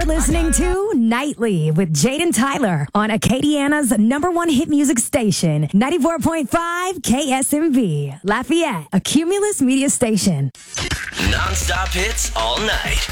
You're listening to Nightly with Jaden Tyler on Acadiana's #1 hit music station, 94.5 KSMV, Lafayette, a Cumulus media station. Non-stop hits all night.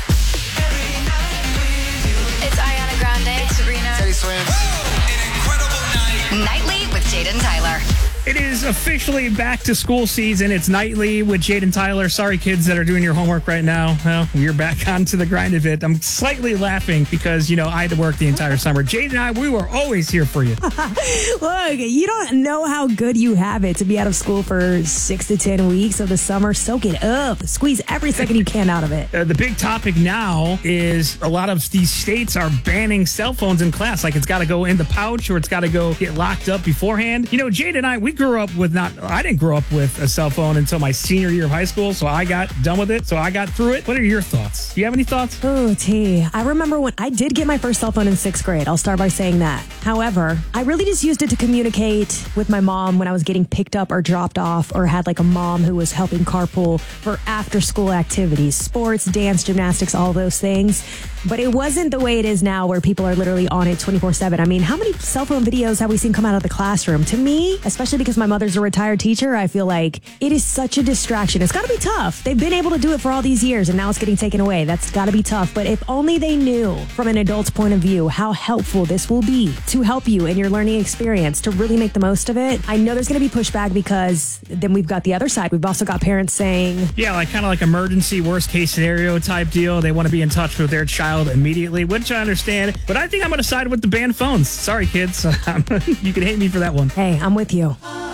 It's Ariana Grande. It's Sabrina. Teddy Swims. An incredible night. Nightly with Jaden Tyler. It is officially back to school season. It's Nightly with Jaden Tyler. Sorry, kids that are doing your homework right now. Well, you're back onto the grind of it. I'm slightly laughing because, I had to work the entire summer. Jaden and I, we were always here for you. Look, you don't know how good you have it to be out of school for 6 to 10 weeks of the summer. Soak it up. Squeeze every second you can out of it. The big topic now is a lot of these states are banning cell phones in class. Like it's got to go in the pouch or it's got to go get locked up beforehand. Jaden and I, we grew up with I didn't grow up with a cell phone until my senior year of high school, so I got done with it, so I got through it. What are your thoughts? Do you have any thoughts? Oh, T. I remember when I did get my first cell phone in 6th grade. I'll start by saying that. However, I really just used it to communicate with my mom when I was getting picked up or dropped off, or had like a mom who was helping carpool for after school activities, sports, dance, gymnastics, all those things. But it wasn't the way it is now where people are literally on it 24/7. I mean, how many cell phone videos have we seen come out of the classroom? To me, especially because my mother's a retired teacher, I feel like it is such a distraction. It's got to be tough. They've been able to do it for all these years and now it's getting taken away. That's got to be tough. But if only they knew from an adult's point of view how helpful this will be to help you in your learning experience, to really make the most of it. I know there's going to be pushback because then we've got the other side. We've also got parents saying, yeah, kind of like emergency worst case scenario type deal. They want to be in touch with their child immediately, which I understand. But I think I'm going to side with the banned phones. Sorry, kids. You can hate me for that one. Hey, I'm with you.